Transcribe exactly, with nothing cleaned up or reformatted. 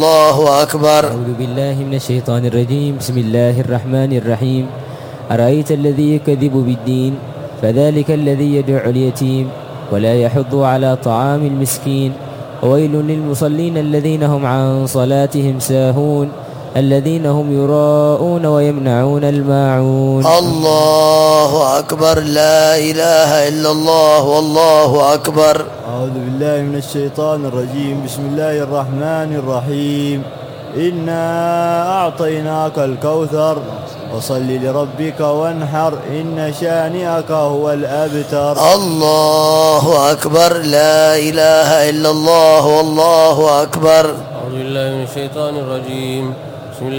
الله أكبر. أعوذ بالله من الشيطان الرجيم. بسم الله الرحمن الرحيم. أرأيت الذي يكذب بالدين فذلك الذي يدع اليتيم ولا يحض على طعام المسكين. وويل للمصلين الذين هم عن صلاتهم ساهون الذين هم يراءون ويمنعون الماعون. الله أكبر. لا إله إلا الله والله أكبر. أعوذ بالله من الشيطان الرجيم. بسم الله الرحمن الرحيم. إنا أعطيناك الكوثر وصل لربك وانحر إن شانئك هو الأبتر. الله أكبر. لا إله إلا الله والله أكبر. أعوذ بالله من الشيطان الرجيم.